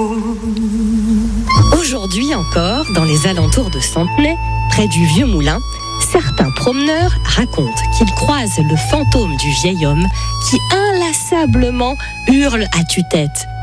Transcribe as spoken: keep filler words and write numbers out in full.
Aujourd'hui encore, dans les alentours de Centenay, près du Vieux Moulin, certains promeneurs racontent qu'ils croisent le fantôme du vieil homme qui inlassablement hurle à tue-tête